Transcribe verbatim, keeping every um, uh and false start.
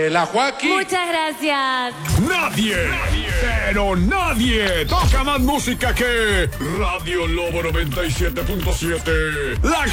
la Joaquín. Muchas gracias. Nadie, nadie, pero nadie toca más música que Radio Lobo noventa y siete punto siete. La